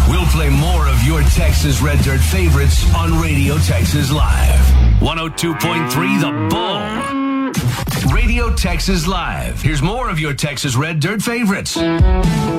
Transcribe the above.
We'll play more of your Texas Red Dirt favorites on Radio Texas Live. 102.3 The Bull. Radio Texas Live. Here's more of your Texas Red Dirt favorites.